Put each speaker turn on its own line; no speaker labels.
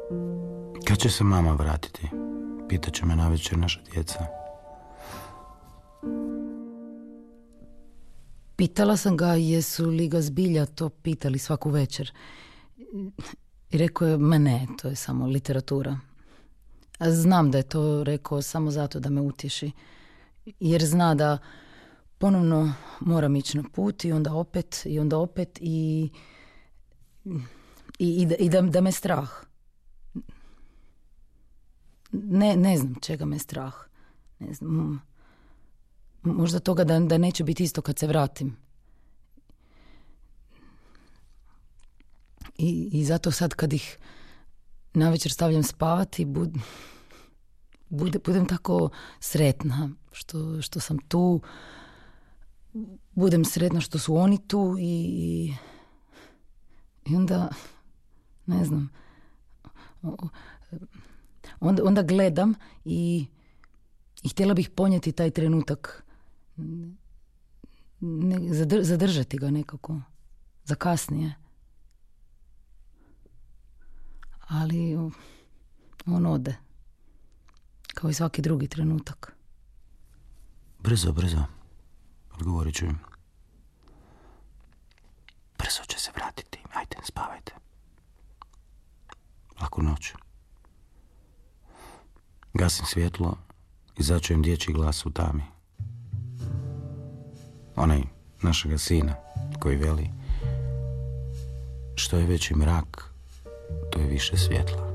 Kad će se mama vratiti? Pitaće me navečer naša djeca.
Pitala sam ga jesu li ga zbilja to pitali svaku večer. I rekao je, ma ne, to je samo literatura. A znam da je to rekao samo zato da me utješi. Jer zna da ponovno moram ići na put i onda opet i da me strah. Ne znam čega me strah. Ne znam. Možda toga da neće biti isto kad se vratim. I zato sad kad ih navečer stavljam spavati, budem tako sretna što sam tu. Budem sretna što su oni tu i onda, ne znam, onda gledam i htjela bih ponijeti taj trenutak, zadržati ga nekako za kasnije. Ali on ode, kao i svaki drugi trenutak.
Brzo, odgovorit ću im. Brzo će se vratiti, ajde, spavajte. Laku noć. Gasim svjetlo i začujem dječji glas u tami. Onaj našega sina koji veli: što je veći mrak, to je više svjetla.